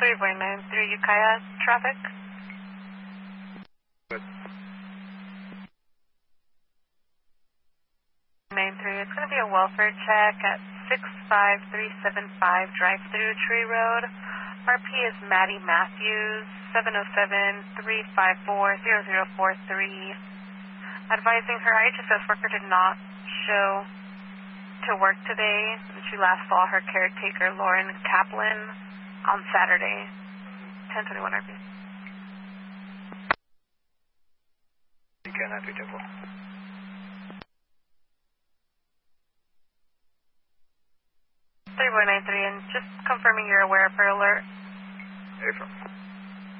3.93 Ukiah traffic. Good. 93, it's going to be a welfare check at 65375 drive-through Tree Road. RP is Maddie Matthews, 707-354-0043. Advising her IHSS worker did not show to work today, and she last saw her caretaker, Lauren Kaplan, on Saturday, 1021 RP. You cannot be double. 3193, and just confirming you're aware of her alert. April.